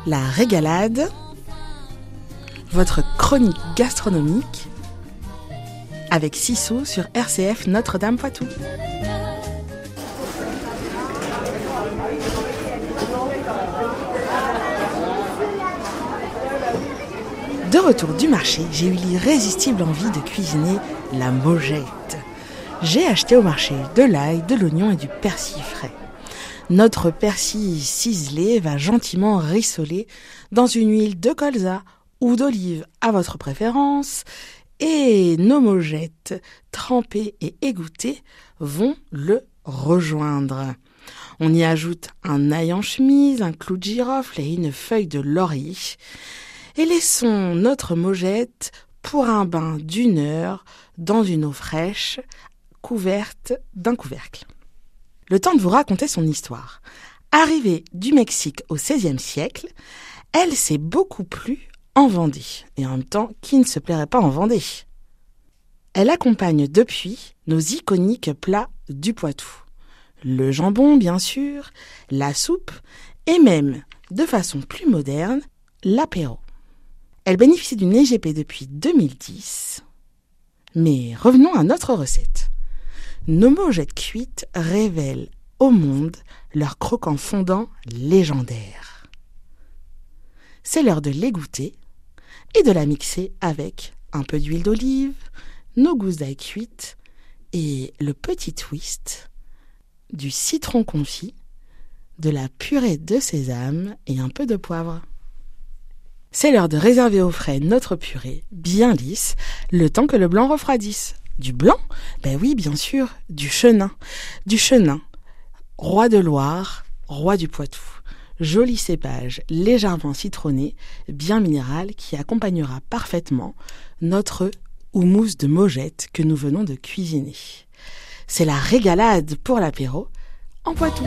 La régalade, votre chronique gastronomique avec Sissou sur RCF Notre-Dame-Poitou. De retour du marché, j'ai eu l'irrésistible envie de cuisiner la mojette. J'ai acheté au marché de l'ail, de l'oignon et du persil frais. Notre persil ciselé va gentiment rissoler dans une huile de colza ou d'olive à votre préférence et nos mojettes trempées et égouttées vont le rejoindre. On y ajoute un ail en chemise, un clou de girofle et une feuille de laurier. Et laissons notre mojette pour un bain d'1 heure dans une eau fraîche couverte d'un couvercle. Le temps de vous raconter son histoire. Arrivée du Mexique au XVIe siècle, elle s'est beaucoup plu en Vendée. Et en même temps, qui ne se plairait pas en Vendée ? Elle accompagne depuis nos iconiques plats du Poitou. Le jambon, bien sûr, la soupe et même, de façon plus moderne, l'apéro. Elle bénéficie d'une EGP depuis 2010. Mais revenons à notre recette. Nos mojettes cuites révèlent au monde leur croquant fondant légendaire. C'est l'heure de l'égoutter et de la mixer avec un peu d'huile d'olive, nos gousses d'ail cuites et le petit twist du citron confit, de la purée de sésame et un peu de poivre. C'est l'heure de réserver au frais notre purée, bien lisse, le temps que le blanc refroidisse. Du blanc ? Ben oui, bien sûr, du chenin. Du chenin, roi de Loire, roi du Poitou. Joli cépage, légèrement citronné, bien minéral, qui accompagnera parfaitement notre houmous de mojette que nous venons de cuisiner. C'est la régalade pour l'apéro en Poitou.